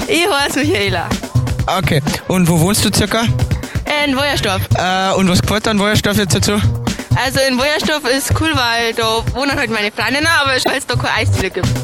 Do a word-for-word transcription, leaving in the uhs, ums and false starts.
Ich heiße Michaela. Okay. Und wo wohnst du circa? In Wojersdorf. Äh, und was gefällt dir an Wojersdorf jetzt dazu? Also in Wojersdorf ist cool, weil da wohnen halt meine Freundinnen, aber weil es da keine Eisdiele gibt.